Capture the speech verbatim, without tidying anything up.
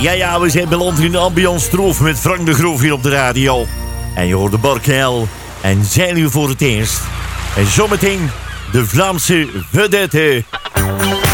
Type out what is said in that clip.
Ja, ja, we zijn beland in de ambiance troef met Frank de Groef hier op de radio. En je hoort de Barkel en zijn nu voor het eerst. En zometeen de Vlaamse vedette.